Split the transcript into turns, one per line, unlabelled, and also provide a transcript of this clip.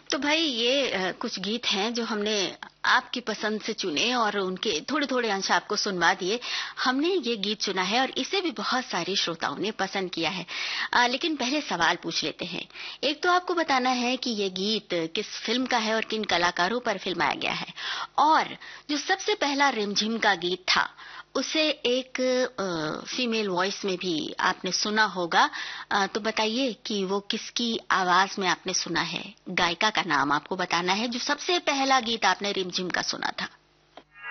तो भाई ये कुछ गीत हैं जो हमने आपकी पसंद से चुने और उनके थोड़े थोड़े अंश आपको सुनवा दिए। हमने ये गीत चुना है और इसे भी बहुत सारे श्रोताओं ने पसंद किया है। लेकिन पहले सवाल पूछ लेते हैं। एक तो आपको बताना है कि ये गीत किस फिल्म का है और किन कलाकारों पर फिल्माया गया है, और जो सबसे पहला रिमझिम का गीत था उसे एक फीमेल वॉइस में भी आपने सुना होगा। तो बताइए कि वो किसकी आवाज में आपने सुना है। गायिका का नाम आपको बताना है जो सबसे पहला गीत आपने रिमझिम का सुना था।